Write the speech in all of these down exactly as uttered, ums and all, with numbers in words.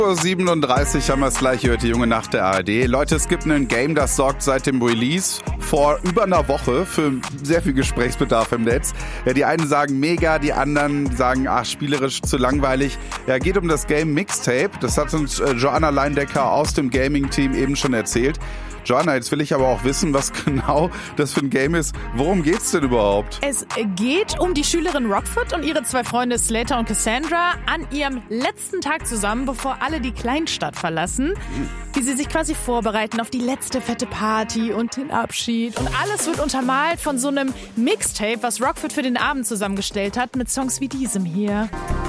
siebenunddreißig haben wir es gleich gehört, die junge Nacht der A R D. Leute, es gibt ein Game, das sorgt seit dem Release vor über einer Woche für sehr viel Gesprächsbedarf im Netz. Ja, die einen sagen mega, die anderen sagen, ach, spielerisch zu langweilig. Ja, geht um das Game Mixtape. Das hat uns äh, Joanna Leindecker aus dem Gaming-Team eben schon erzählt. Joanna, jetzt will ich aber auch wissen, was genau das für ein Game ist. Worum geht's denn überhaupt? Es geht um die Schülerin Rockford und ihre zwei Freunde Slater und Cassandra an ihrem letzten Tag zusammen, bevor alle die Kleinstadt verlassen. Wie sie sich quasi vorbereiten auf die letzte fette Party und den Abschied. Und alles wird untermalt von so einem Mixtape, was Rockford für den Abend zusammengestellt hat, mit Songs wie diesem hier.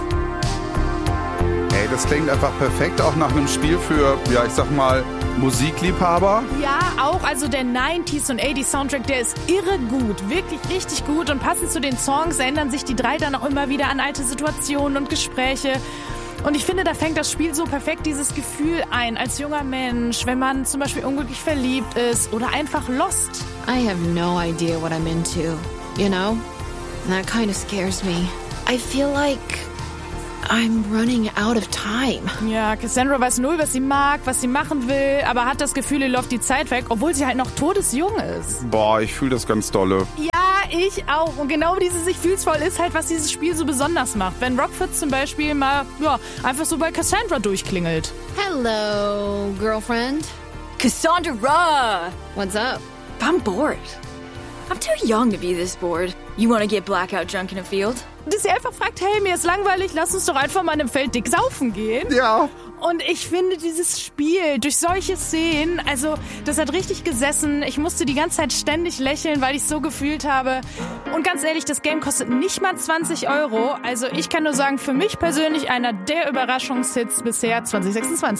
Ey, das klingt einfach perfekt, auch nach einem Spiel für, ja, ich sag mal, Musikliebhaber. Ja, auch. Also der neunziger und achtziger Soundtrack, der ist irre gut. Wirklich richtig gut. Und passend zu den Songs erinnern sich die drei dann auch immer wieder an alte Situationen und Gespräche. Und ich finde, da fängt das Spiel so perfekt dieses Gefühl ein, als junger Mensch, wenn man zum Beispiel unglücklich verliebt ist oder einfach lost. I have no idea what I'm into, you know? And that kind of scares me. I feel like I'm running out of time. Ja, Cassandra weiß null, was sie mag, was sie machen will, aber hat das Gefühl, ihr läuft die Zeit weg, obwohl sie halt noch todesjung ist. Boah, ich fühle das ganz dolle. Ja, ich auch. Und genau dieses Ich fühl's voll ist halt, was dieses Spiel so besonders macht. Wenn Rockford zum Beispiel mal, ja, einfach so bei Cassandra durchklingelt. Hello, girlfriend. Cassandra! What's up? I'm bored. I'm too young to be this bored. You wanna get blackout drunk in a field? Dass sie einfach fragt, hey, mir ist langweilig, lass uns doch einfach mal in einem Feld dick saufen gehen. Ja. Und ich finde dieses Spiel durch solche Szenen, also das hat richtig gesessen. Ich musste die ganze Zeit ständig lächeln, weil ich es so gefühlt habe. Und ganz ehrlich, das Game kostet nicht mal zwanzig Euro. Also ich kann nur sagen, für mich persönlich einer der Überraschungshits bisher zwanzig sechsundzwanzig.